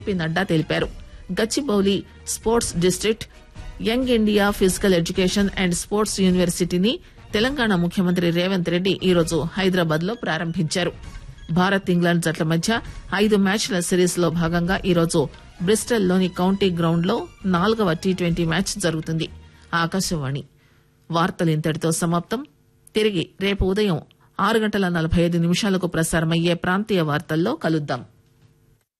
P Nadda తెలిపారు. Gachibowli sports district young India physical education and sports యూనివర్సిటీని తెలంగాణ ముఖ్యమంత్రి రేవంత్ రెడ్డి ఈరోజు హైదరాబాద్ లో ప్రారంభించారు. భారత్ ఇంగ్లాండ్ జట్ల మధ్య 5 మ్యాచ్ల సిరీస్ లో భాగంగా ఈరోజు బ్రిస్టల్ లోని కౌంటీ గ్రౌండ్ లో 4వ టీ20 మ్యాచ్ జరుగుతుంది. ఆకాశవాణి వార్తలు ఇంతటితో సమాప్తం. తిరిగి రేపు ఉదయం 6:45 ప్రసారమయ్యే ప్రాంతీయ వార్తల్లో కలుద్దాం.